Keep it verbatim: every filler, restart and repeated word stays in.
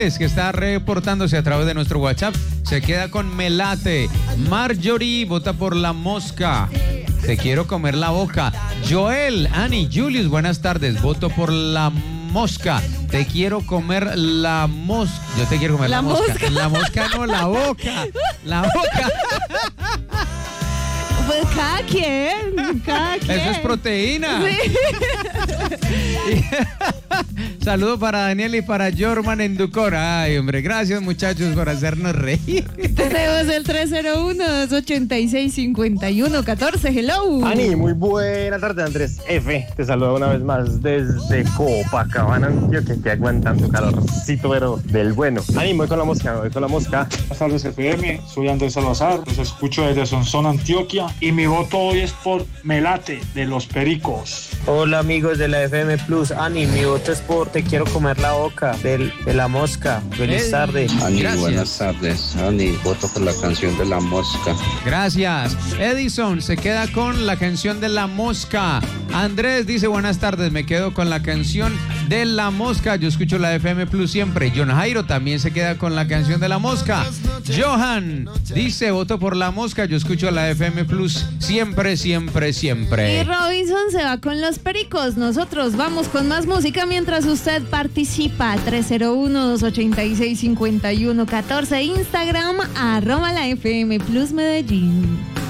que está reportándose a través de nuestro WhatsApp, se queda con Melate. Marjorie vota por La Mosca. Te quiero comer la boca. Joel, Ani, Julius, buenas tardes. Voto por La Mosca. Te quiero comer la mosca. Yo te quiero comer la, la mosca. mosca. La mosca no, la boca. La boca. Pues cada quien, cada quien. Eso es proteína. Sí. Saludo para Daniel y para Jorman en Ducora. Ay, hombre, gracias muchachos por hacernos reír. Tenemos el tres cero uno, dos ocho seis, cinco uno uno, uno cuatro. Hello. Ani, muy buena tarde, Andrés F. Te saludo una vez más desde Copacabana, Antioquia, que aguantando calorcito, pero del bueno. Ani, voy con la mosca, voy con la mosca. Buenas tardes, F M. Soy Andrés Salazar. Los escucho desde Sonsón, Antioquia. Y mi voto hoy es por Melate, de Los Pericos. Hola, amigos de la F M Plus. Ani, mi voto es por Te quiero comer la boca, del, de La Mosca. Feliz Eh, tarde. Ani, Gracias. buenas tardes. Ani, voto por la canción de La Mosca. Gracias. Edison se queda con la canción de La Mosca. Andrés dice buenas tardes, me quedo con la canción de La Mosca. Yo escucho la F M Plus siempre. John Jairo también se queda con la canción de La Mosca. Johan dice voto por La Mosca. Yo escucho la F M Plus siempre, siempre, Y siempre. Robinson se va con Los Pericos. Nosotros vamos con más música mientras usted participa. tres cero uno, dos ocho seis, cinco uno uno cuatro. Instagram, arroba la F M Plus Medellín.